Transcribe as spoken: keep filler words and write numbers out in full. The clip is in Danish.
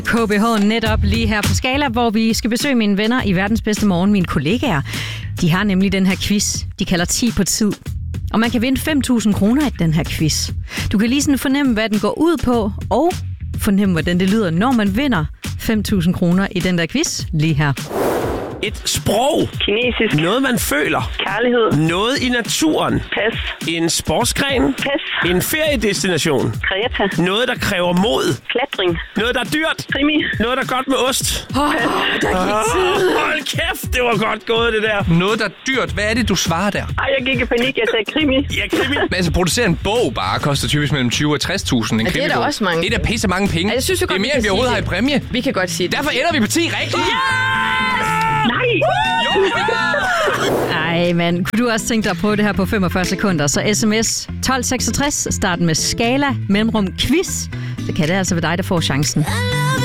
K B H netop lige her på Skala, hvor vi skal besøge mine venner i Verdens Bedste Morgen, mine kollegaer. De har nemlig den her quiz, de kalder ti på tid. Og man kan vinde fem tusind kroner i den her quiz. Du kan lige sådan fornemme, hvad den går ud på, og fornemme, hvordan det lyder, når man vinder fem tusind kroner i den der quiz lige her. Et sprog. Kinesisk. Noget, man føler. Kærlighed. Noget i naturen. Pas. En sportsgren. Pas. En feriedestination. Kreta. Noget, der kræver mod. Klatring. Noget, der er dyrt. Krimi. Noget, der er godt med ost. Oh, der Oh, hold kæft, det var godt gået, det der. Noget, der er dyrt. Hvad er det, du svarer der? Ej, jeg gik i panik. Jeg sagde krimi. Ja, krimi. Men altså, producere en bog bare koster typisk mellem tyve og tres tusind. En Ja, det er der krimibog. også mange. Det er da pisse mange penge. Ja, jeg synes jo det er godt, mere, vi end vi kan overhovedet har sige i præmie. Vi kan godt sige det. Derfor ender vi på ti rigtigt. Nej! Ej, mand. Kunne du også tænke dig på det her på femogfyrre sekunder? Så sms tolv seksogtres, start med Skala, mellemrum quiz. Så kan det altså være dig, der får chancen.